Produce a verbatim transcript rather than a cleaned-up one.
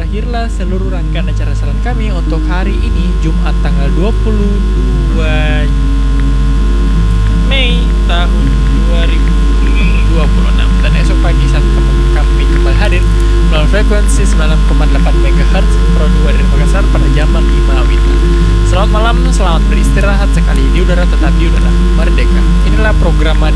berakhirlah seluruh rangkaian acara siaran kami untuk hari ini, Jumat tanggal dua puluh dua Mei tahun dua ribu dua puluh enam. Dan esok pagi saat kami kembali hadir melalui frekuensi sembilan puluh enam koma delapan megahertz Pro dua dari Makassar pada jam lima Wita. Selamat malam, selamat beristirahat sekali di udara, tetap di udara merdeka. Inilah program